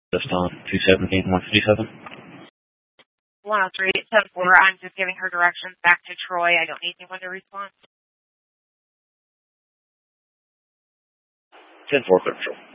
Just on 217, 157. 103, 10-4. I'm just giving her directions back to Troy. I don't need anyone to respond. 10-4, clear control.